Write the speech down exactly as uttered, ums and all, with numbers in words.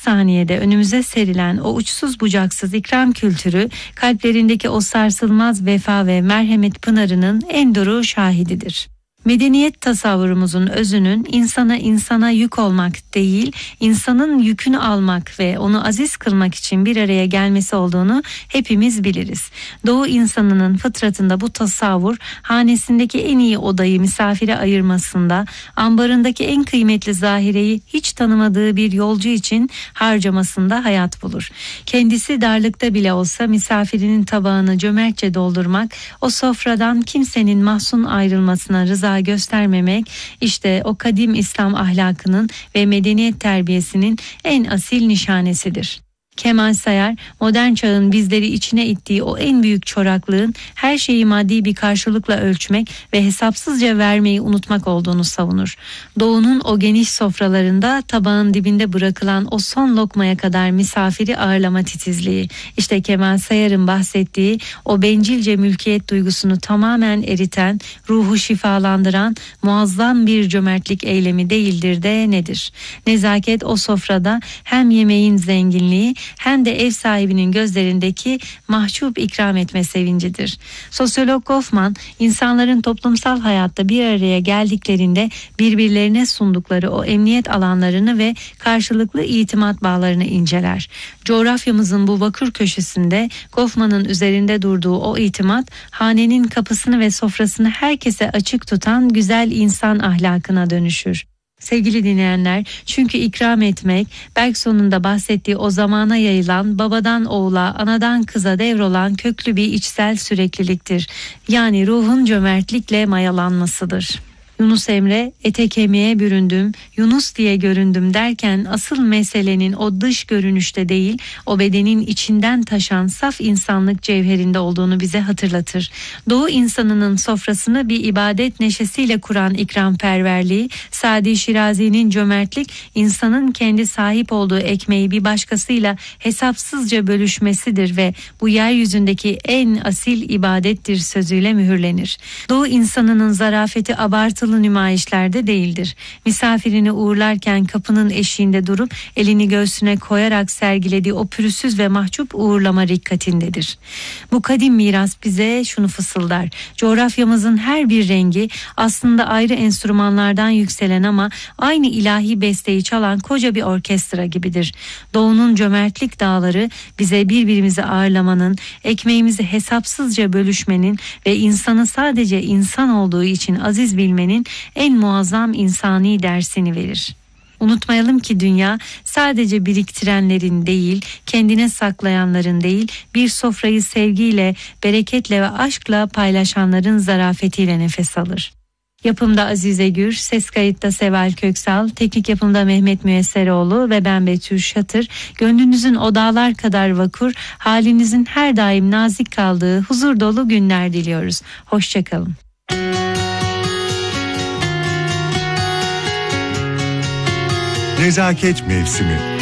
saniyede önümüze serilen o uçsuz bucaksız ikram kültürü, kalplerindeki o sarsılmaz vefa ve merhamet pınarının en duru şahididir. Medeniyet tasavvurumuzun özünün insana insana yük olmak değil, insanın yükünü almak ve onu aziz kılmak için bir araya gelmesi olduğunu hepimiz biliriz. Doğu insanının fıtratında bu tasavvur, hanesindeki en iyi odayı misafire ayırmasında, ambarındaki en kıymetli zahireyi hiç tanımadığı bir yolcu için harcamasında hayat bulur. Kendisi darlıkta bile olsa misafirinin tabağını cömertçe doldurmak, o sofradan kimsenin mahzun ayrılmasına rıza göstermemek, işte o kadim İslam ahlakının ve medeniyet terbiyesinin en asil nişanesidir. Kemal Sayar, modern çağın bizleri içine ittiği o en büyük çoraklığın her şeyi maddi bir karşılıkla ölçmek ve hesapsızca vermeyi unutmak olduğunu savunur. Doğu'nun o geniş sofralarında tabağın dibinde bırakılan o son lokmaya kadar misafiri ağırlama titizliği, işte Kemal Sayar'ın bahsettiği o bencilce mülkiyet duygusunu tamamen eriten, ruhu şifalandıran muazzam bir cömertlik eylemi değildir de nedir? Nezaket o sofrada hem yemeğin zenginliği hem de ev sahibinin gözlerindeki mahcup ikram etme sevincidir. Sosyolog Goffman, insanların toplumsal hayatta bir araya geldiklerinde birbirlerine sundukları o emniyet alanlarını ve karşılıklı itimat bağlarını inceler. Coğrafyamızın bu bakır köşesinde Goffman'ın üzerinde durduğu o itimat, hanenin kapısını ve sofrasını herkese açık tutan güzel insan ahlakına dönüşür. Sevgili dinleyenler, çünkü ikram etmek, Bergson'un da bahsettiği o zamana yayılan, babadan oğula, anadan kıza devrolan köklü bir içsel sürekliliktir. Yani ruhun cömertlikle mayalanmasıdır. Yunus Emre, ete kemiğe büründüm, Yunus diye göründüm derken asıl meselenin o dış görünüşte değil, o bedenin içinden taşan saf insanlık cevherinde olduğunu bize hatırlatır. Doğu insanının sofrasını bir ibadet neşesiyle kuran ikramperverliği, Sadi Şirazi'nin cömertlik, insanın kendi sahip olduğu ekmeği bir başkasıyla hesapsızca bölüşmesidir ve bu yeryüzündeki en asil ibadettir sözüyle mühürlenir. Doğu insanının zarafeti abartılı nümayişlerde değildir. Misafirini uğurlarken kapının eşiğinde durup elini göğsüne koyarak sergilediği o pürüzsüz ve mahcup uğurlama rikkatindedir. Bu kadim miras bize şunu fısıldar: coğrafyamızın her bir rengi aslında ayrı enstrümanlardan yükselen ama aynı ilahi besteyi çalan koca bir orkestra gibidir. Doğunun cömertlik dağları bize birbirimizi ağırlamanın, ekmeğimizi hesapsızca bölüşmenin ve insanı sadece insan olduğu için aziz bilmenin en muazzam insani dersini verir. Unutmayalım ki dünya sadece biriktirenlerin değil, kendine saklayanların değil, bir sofrayı sevgiyle, bereketle ve aşkla paylaşanların zarafetiyle nefes alır. Yapımda Azize Gür, ses kayıtta Seval Köksal, teknik yapımda Mehmet Müesseroğlu ve ben Betül Şatır. Gönlünüzün o dağlar kadar vakur, halinizin her daim nazik kaldığı huzur dolu günler diliyoruz. Hoşçakalın. Nezaket mevsimi.